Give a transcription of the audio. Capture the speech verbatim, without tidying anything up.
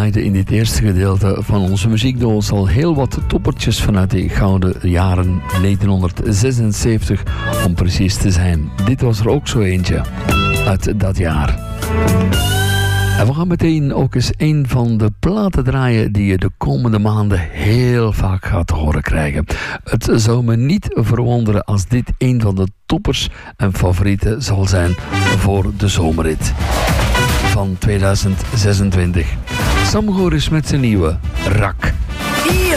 draaiden in dit eerste gedeelte van onze muziekdoos al heel wat toppertjes vanuit die gouden jaren negentienhonderdzesenzeventig, om precies te zijn. Dit was er ook zo eentje uit dat jaar. En we gaan meteen ook eens een van de platen draaien die je de komende maanden heel vaak gaat horen krijgen. Het zou me niet verwonderen als dit een van de toppers en favorieten zal zijn voor de zomerrit van tweeduizend zesentwintig. Sam Goris met zijn nieuwe Rak.